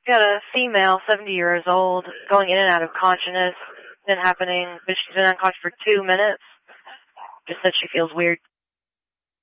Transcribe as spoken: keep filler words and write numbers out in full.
Got a female, seventy years old, going in and out of consciousness. Been happening, but she's been unconscious for two minutes. Just said she feels weird.